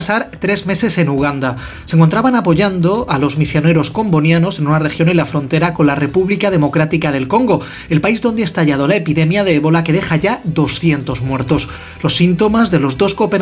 pasar 3 meses en Uganda. Se encontraban apoyando a los misioneros combonianos en una región en la frontera con la República Democrática del Congo, el país donde ha estallado la epidemia de ébola que deja ya 200 muertos. Los síntomas de los dos cooperadores